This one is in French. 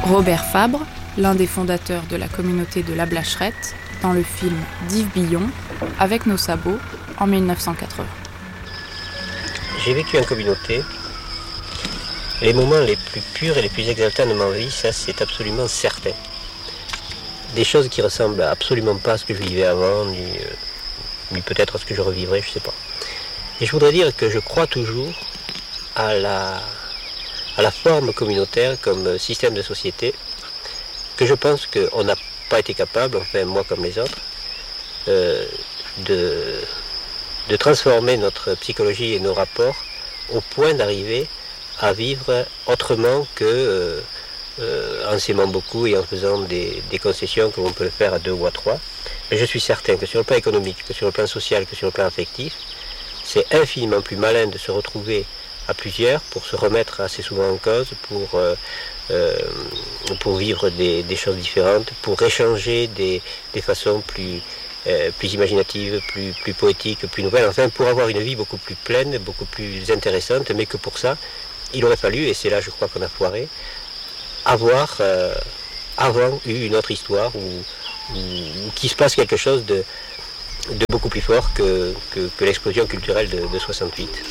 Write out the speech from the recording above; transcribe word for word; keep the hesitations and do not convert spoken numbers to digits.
Robert Fabre, l'un des fondateurs de la communauté de la Blacherette, dans le film d'Yves Billon, Avec nos sabots, en mille neuf cent quatre-vingts. J'ai vécu en communauté. Les moments les plus purs et les plus exaltants de ma vie, ça c'est absolument certain. Des choses qui ressemblent absolument pas à ce que je vivais avant, ni, euh, ni peut-être à ce que je revivrais, je sais pas. Et je voudrais dire que je crois toujours à la, à la forme communautaire comme système de société, que je pense qu'on n'a pas été capable, enfin moi comme les autres, euh, de, de transformer notre psychologie et nos rapports au point d'arriver à vivre autrement que euh, euh, en s'aimant beaucoup et en faisant des, des concessions comme on peut le faire à deux ou à trois. Mais je suis certain que sur le plan économique, que sur le plan social, que sur le plan affectif, c'est infiniment plus malin de se retrouver à plusieurs pour se remettre assez souvent en cause, pour, euh, euh, pour vivre des, des choses différentes, pour échanger des, des façons plus, euh, plus imaginatives, plus, plus poétiques, plus nouvelles, enfin pour avoir une vie beaucoup plus pleine, beaucoup plus intéressante, mais que pour ça, il aurait fallu, et c'est là je crois qu'on a foiré, avoir euh, avant eu une autre histoire où, où, où qu'il se passe quelque chose de, de beaucoup plus fort que, que, que l'explosion culturelle de, de soixante-huit.